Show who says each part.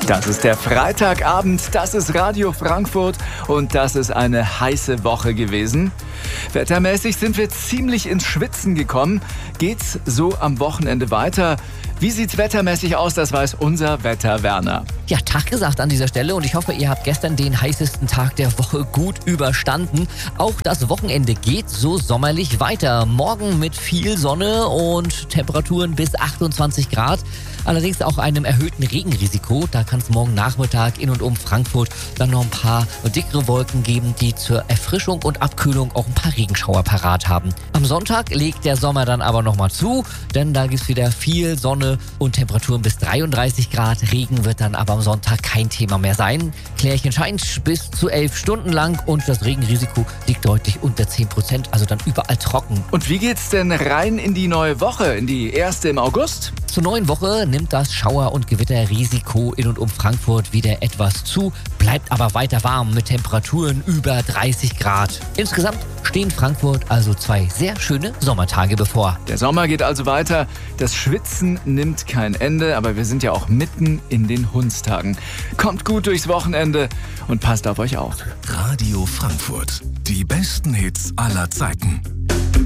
Speaker 1: Das ist der Freitagabend, das ist Radio Frankfurt und das ist eine heiße Woche gewesen. Wettermäßig sind wir ziemlich ins Schwitzen gekommen. Geht's so am Wochenende weiter? Wie sieht's wettermäßig aus? Das weiß unser Wetter-Werner.
Speaker 2: Ja, Tag gesagt an dieser Stelle und ich hoffe, ihr habt gestern den heißesten Tag der Woche gut überstanden. Auch das Wochenende geht so sommerlich weiter. Morgen mit viel Sonne und Temperaturen bis 28 Grad. Allerdings auch einem erhöhten Regenrisiko. Da kann es morgen Nachmittag in und um Frankfurt dann noch ein paar dickere Wolken geben, die zur Erfrischung und Abkühlung auch ein paar Regenschauer parat haben. Am Sonntag legt der Sommer dann aber nochmal zu, denn da gibt es wieder viel Sonne und Temperaturen bis 33 Grad. Regen wird dann aber am Sonntag kein Thema mehr sein. Klärchen scheint bis zu 11 Stunden lang und das Regenrisiko liegt deutlich unter 10%, also dann überall trocken.
Speaker 1: Und wie geht's denn rein in die neue Woche, in die erste im August?
Speaker 2: Zur neuen Woche nimmt das Schauer- und Gewitterrisiko in und um Frankfurt wieder etwas zu, bleibt aber weiter warm mit Temperaturen über 30 Grad. Insgesamt stehen Frankfurt also 2 sehr schöne Sommertage bevor.
Speaker 1: Der Sommer geht also weiter, das Schwitzen nimmt kein Ende, aber wir sind ja auch mitten in den Hundstagen. Kommt gut durchs Wochenende und passt auf euch auf.
Speaker 3: Radio Frankfurt, die besten Hits aller Zeiten.